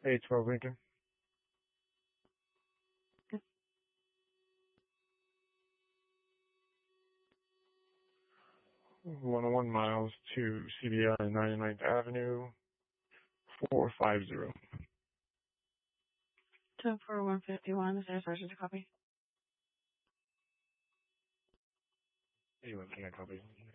A12 Lincoln. 101 miles to CBI 99th Avenue, 450. 104151, is there a sergeant to copy? Anyone, can I copy?